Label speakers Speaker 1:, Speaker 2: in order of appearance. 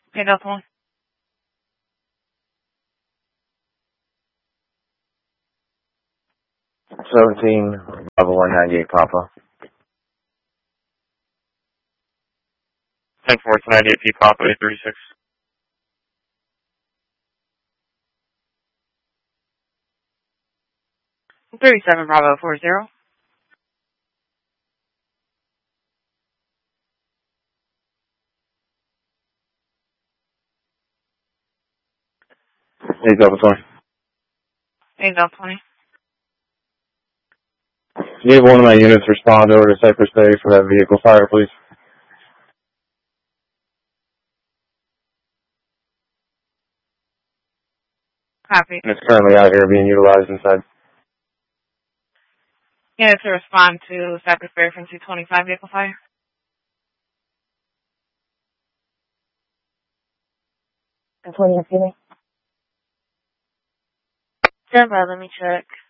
Speaker 1: Okay, Delta 1.
Speaker 2: 17, Bravo 198, Papa.
Speaker 3: 10-4, 98P, Papa 836.
Speaker 1: 37, Bravo 40.
Speaker 2: 8 Delta 20.
Speaker 1: 8 Delta 20.
Speaker 2: You have one of my units respond over to Cypress Bay for that vehicle fire, please.
Speaker 1: Copy.
Speaker 2: And it's currently out here being utilized inside.
Speaker 1: Unit to respond to Cypress Bay from 225 vehicle fire.
Speaker 4: 20, excuse me. Stand by, let me check.